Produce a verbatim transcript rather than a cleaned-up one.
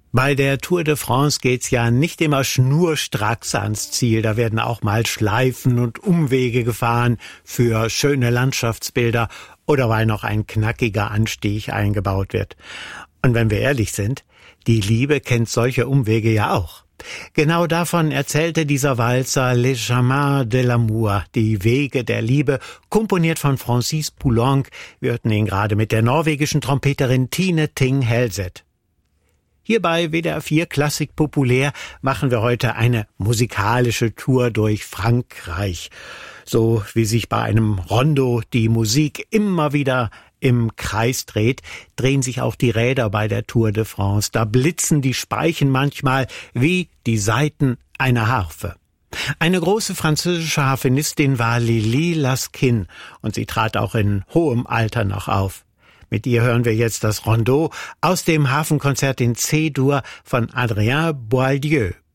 Bei der Tour de France geht's ja nicht immer schnurstracks ans Ziel. Da werden auch mal Schleifen und Umwege gefahren für schöne Landschaftsbilder oder weil noch ein knackiger Anstieg eingebaut wird. Und wenn wir ehrlich sind, die Liebe kennt solche Umwege ja auch. Genau davon erzählte dieser Walzer Les Chemins de l'amour, die Wege der Liebe, komponiert von Francis Poulenc. Wir hörten ihn gerade mit der norwegischen Trompeterin Tine Ting Helseth. Hier bei W D R vier Klassik populär machen wir heute eine musikalische Tour durch Frankreich. So wie sich bei einem Rondo die Musik immer wieder im Kreis dreht, drehen sich auch die Räder bei der Tour de France. Da blitzen die Speichen manchmal wie die Saiten einer Harfe. Eine große französische Harfenistin war Lili Laskin und sie trat auch in hohem Alter noch auf. Mit ihr hören wir jetzt das Rondo aus dem Hafenkonzert in C-Dur von Adrien Boieldieu.